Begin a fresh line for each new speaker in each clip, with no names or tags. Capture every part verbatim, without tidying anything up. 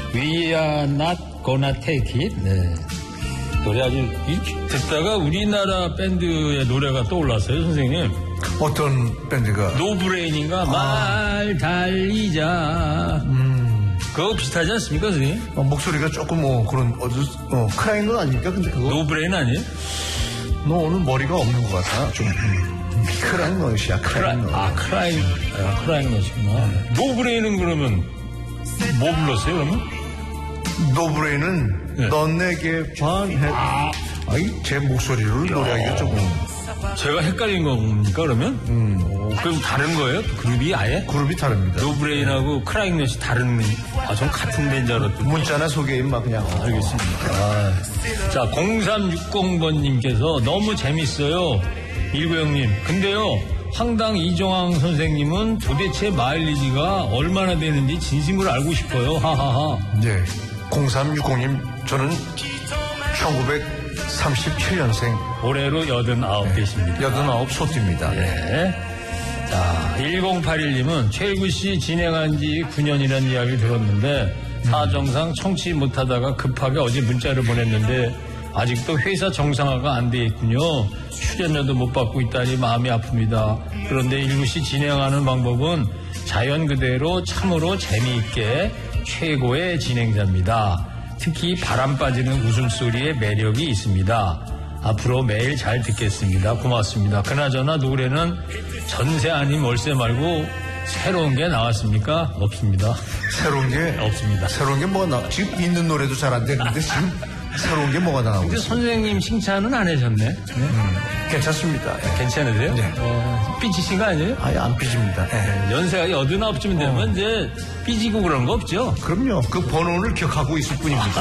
We are not gonna take it. 네. 노래 아주 이렇게 듣다가 우리나라 밴드의 노래가 떠올랐어요, 선생님.
어떤 밴드가?
노브레인인가?
아.
말 달리자. 음. 그거 비슷하지 않습니까, 선생님?
어, 목소리가 조금 뭐 그런 어두 어, 크라잉 건 아닙니까? 근데 그거
노브레인 아니에요?
너 오늘 머리가 없는 것 같아. 좀 크라잉 너시야. 크라잉 너.
아, 크라잉, 아, 크라잉 너시구나. 네. 노브레인은 그러면 뭐 불렀어요, 그러면?
노브레인은
네.
넌 내게 반해. 아, 아이 제 목소리로 노래하기가 조금.
제가 헷갈린 겁니까, 그러면?
음.
오, 그럼 다른 거예요? 그룹이 아예?
그룹이 다릅니다.
노브레인하고 크라잉 넛이 다른, 아, 전 같은 밴드 알았더니.
문자나 소개인 막 그냥.
아, 알겠습니다. 아. 자, 공삼육공번님께서 너무 재밌어요. 일구형님. 근데요, 황당 이종황 선생님은 도대체 마일리지가 얼마나 되는지 진심으로 알고 싶어요. 하하하.
네. 공삼육공님, 저는 천구백삼십칠년생.
올해로 여든아홉 되십니다.
여든아홉 소띠입니다.
네. 자, 일공팔일님은 최일구 씨 진행한 지 구년이라는 이야기를 들었는데 사정상 청취 못하다가 급하게 어제 문자를 보냈는데 아직도 회사 정상화가 안 돼 있군요. 출연료도 못 받고 있다니 마음이 아픕니다. 그런데 일구 씨 진행하는 방법은 자연 그대로 참으로 재미있게 최고의 진행자입니다. 특히 바람 빠지는 웃음소리에 매력이 있습니다. 앞으로 매일 잘 듣겠습니다. 고맙습니다. 그나저나 노래는 전세 아닌 월세 말고 새로운 게 나왔습니까? 없습니다.
새로운 게
없습니다.
새로운 게 뭐가 나? 지금 있는 노래도 잘 안 되는데 지금 새로운 게 뭐가 나오고
근데
있어요?
선생님 칭찬은 안 하셨네. 네?
음, 괜찮습니다. 예.
괜찮으세요?
네.
어, 삐지신 거 아니에요?
아예 안 삐집니다. 예.
연세가 여든아홉쯤 되면
어.
이제 삐지고 그런 거 없죠?
그럼요. 그 번호를 기억하고 있을 뿐입니다.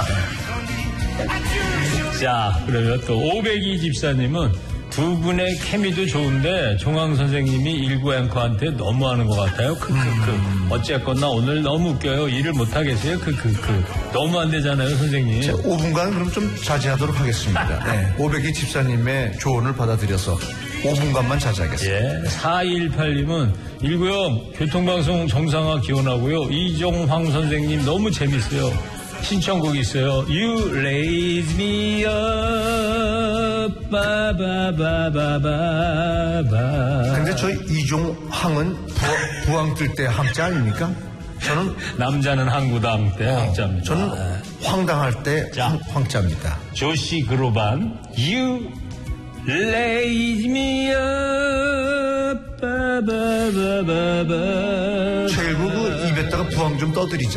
자, 그러면 또 오백이 집사님은 두 분의 케미도 좋은데 종황 선생님이 일구 앵커한테 너무하는 것 같아요. 크크크. 음. 어쨌거나 오늘 너무 웃겨요. 일을 못하겠어요. 크크크. 너무 안 되잖아요, 선생님.
자, 오 분간 그럼 좀 자제하도록 하겠습니다. 네. 오백이 집사님의 조언을 받아들여서 오 분간만 자제하겠습니다.
예. 사이일팔님은 일구형 교통방송 정상화 기원하고요. 이종황 선생님 너무 재밌어요. 신청곡 있어요. You raise me up, 바바바바바바.
근데 저 이종황은 부황, 부황 뜰 때 항자 아닙니까? 저는
남자는 항구당 때 항자입니다.
저는 황당할 때
자.
황, 황자입니다.
조시 그로반 You raise me up, 바바바바바.
최일구 그 입에다가 부황 좀 떠드리자.